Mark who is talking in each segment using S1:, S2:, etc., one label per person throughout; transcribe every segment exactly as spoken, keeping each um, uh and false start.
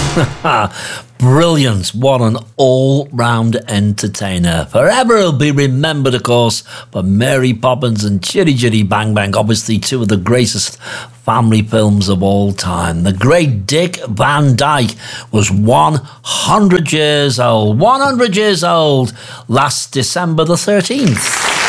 S1: Brilliant. What an all-round entertainer. Forever he'll be remembered, of course, for Mary Poppins and Chitty Chitty Bang Bang, obviously two of the greatest family films of all time. The great Dick Van Dyke was one hundred years old. one hundred years old last December the thirteenth,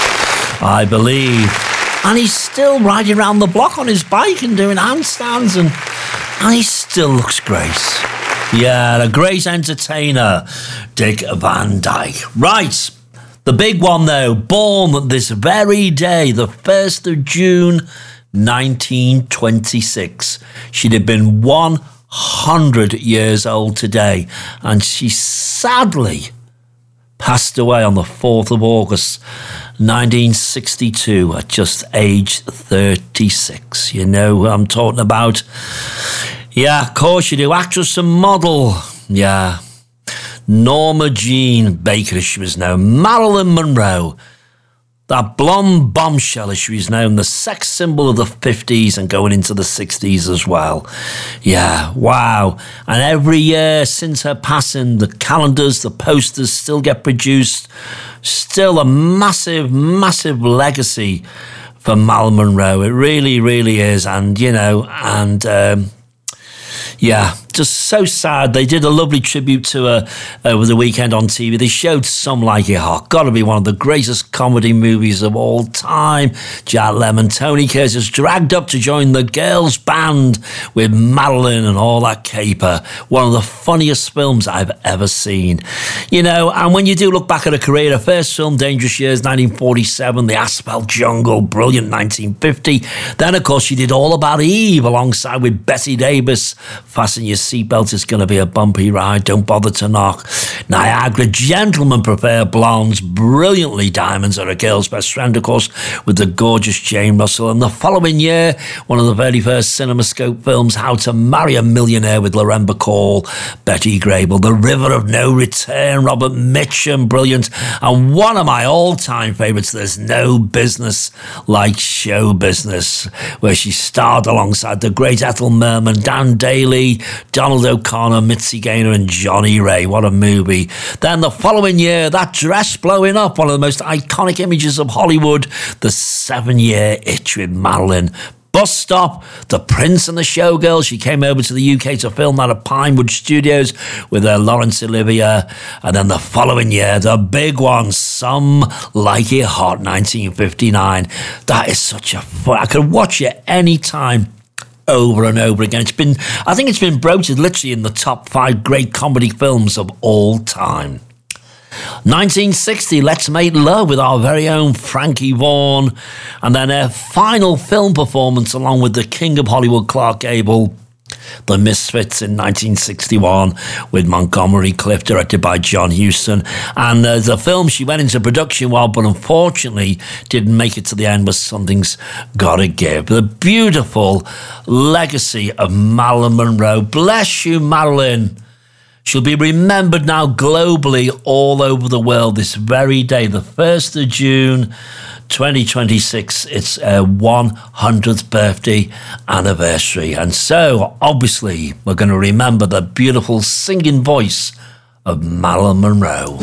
S1: I believe. And he's still riding around the block on his bike and doing handstands, and, and he still looks great. Yeah, a great entertainer, Dick Van Dyke. Right, the big one though, born this very day, the first of June, nineteen twenty-six. She'd have been one hundred years old today, and she sadly passed away on the fourth of August, nineteen sixty-two, at just age thirty-six. You know who I'm talking about? Yeah, of course you do. Actress and model. Yeah. Norma Jean Baker, as she was known. Marilyn Monroe. That blonde bombshell, as she was known. The sex symbol of the fifties and going into the sixties as well. Yeah, wow. And every year since her passing, the calendars, the posters still get produced. Still a massive, massive legacy for Marilyn Monroe. It really, really is. And, you know, and... Um, Yeah, just so sad. They did a lovely tribute to her over the weekend on T V. They showed Some Like It Hot. Got to be one of the greatest comedy movies of all time. Jack Lemmon, Tony Curtis dragged up to join the girls' band with Marilyn and all that caper. One of the funniest films I've ever seen. You know, and when you do look back at her career, her first film, Dangerous Years, nineteen forty-seven, The Asphalt Jungle, brilliant, nineteen fifty. Then, of course, she did All About Eve alongside with Bette Davis. Fasten your seatbelt, it's going to be a bumpy ride. Don't bother to knock. Niagara, Gentlemen Prefer Blondes. Brilliantly, Diamonds Are a Girl's Best Friend, of course, with the gorgeous Jane Russell. And the following year, one of the very first CinemaScope films, How to Marry a Millionaire, with Lauren Bacall, Betty Grable. The River of No Return, Robert Mitchum, brilliant. And one of my all-time favourites, There's No Business Like Show Business, where she starred alongside the great Ethel Merman, Dan Daly, Donald O'Connor, Mitzi Gaynor and Johnny Ray. What a movie. Then the following year, That Dress Blowing Up, one of the most iconic images of Hollywood, The Seven-Year Itch with Marilyn. Bus Stop, The Prince and the Showgirls. She came over to the U K to film that at Pinewood Studios with uh, Laurence Olivier. And then the following year, the big one, Some Like It Hot, nineteen fifty-nine. That is such a fun. I could watch it any time, over and over again. It's been, I think it's been broached literally in the top five great comedy films of all time. nineteen sixty, Let's Make Love with our very own Frankie Vaughan. And then her final film performance along with the King of Hollywood, Clark Gable, The Misfits in nineteen sixty-one with Montgomery Clift, directed by John Huston. And uh, the film she went into production while, but unfortunately didn't make it to the end, was Something's Gotta Give. The beautiful legacy of Marilyn Monroe. Bless you, Marilyn. She'll be remembered now globally all over the world this very day, the first of June, twenty twenty-six. It's her one hundredth birthday anniversary. And so, obviously, we're going to remember the beautiful singing voice of Marilyn Monroe.